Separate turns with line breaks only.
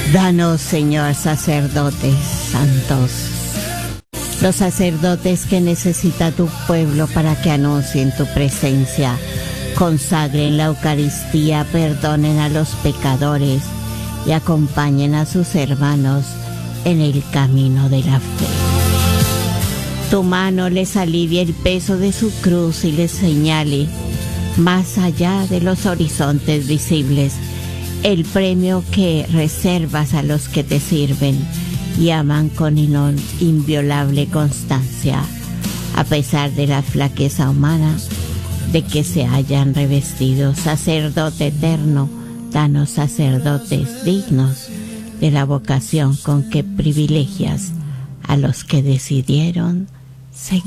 Danos, Señor, sacerdotes santos, los sacerdotes que necesita tu pueblo para que anuncien tu presencia, consagren la Eucaristía, perdonen a los pecadores y acompañen a sus hermanos en el camino de la fe. Tu mano les alivie el peso de su cruz y les señale, más allá de los horizontes visibles, el premio que reservas a los que te sirven y aman con inviolable constancia, a pesar de la flaqueza humana de que se hayan revestido. Sacerdote eterno, danos sacerdotes dignos de la vocación con que privilegias a los que decidieron seguir.